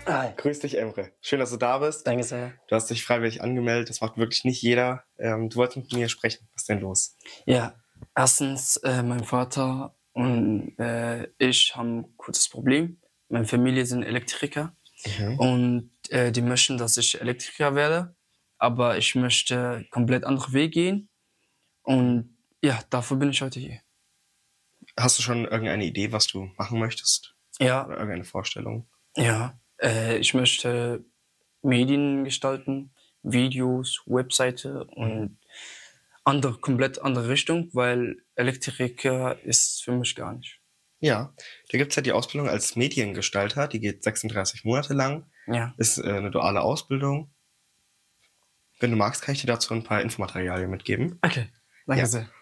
Hi. Grüß dich, Emre. Schön, dass du da bist. Danke sehr. Du hast dich freiwillig angemeldet. Das macht wirklich nicht jeder. Du wolltest mit mir sprechen. Was ist denn los? Ja, erstens, mein Vater und ich haben ein kurzes Problem. Meine Familie sind Elektriker Mhm. und die möchten, dass ich Elektriker werde, aber ich möchte komplett andere Weg gehen und ja, dafür bin ich heute hier. Hast du schon irgendeine Idee, was du machen möchtest? Ja, Oder irgendeine Vorstellung? ja, ich möchte Medien gestalten, Videos, Webseite und komplett andere Richtung, weil Elektriker ist für mich gar nicht. Ja, da gibt's ja die Ausbildung als Mediengestalter. Die geht 36 Monate lang. Ja, Ist eine duale Ausbildung. Wenn du magst, kann ich dir dazu ein paar Infomaterialien mitgeben. okay, danke Ja. sehr.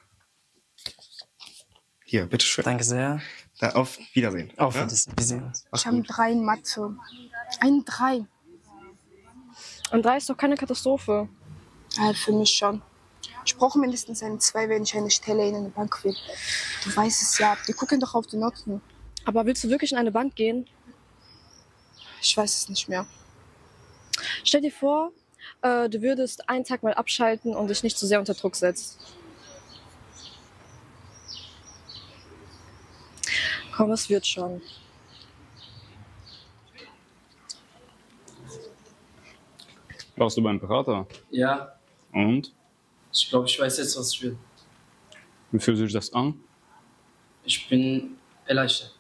Hier, bitteschön. Danke sehr. Auf Wiedersehen. Auf Ja? Wiedersehen. Wir sehen uns. Mach's Ich habe gut. 3 in Mathe. Ein 3. Und 3 ist doch keine Katastrophe. Ja, für mich schon. Ich brauche mindestens eine 2, wenn ich eine Stelle in eine Bank will. Du weißt es ja, die gucken doch auf die Noten. Aber willst du wirklich in eine Bank gehen? Ich weiß es nicht mehr. Stell dir vor, du würdest einen Tag mal abschalten und dich nicht zu sehr unter Druck setzt. Komm, es wird schon. Warst du beim Berater? Ja, Und? ich glaube, ich weiß jetzt, was ich will. Wie fühlt sich das an? Ich bin erleichtert.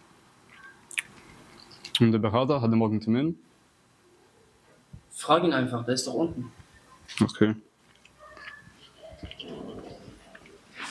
Und der Berater hatte morgen Termin? Frag ihn einfach, der ist doch unten. Okay.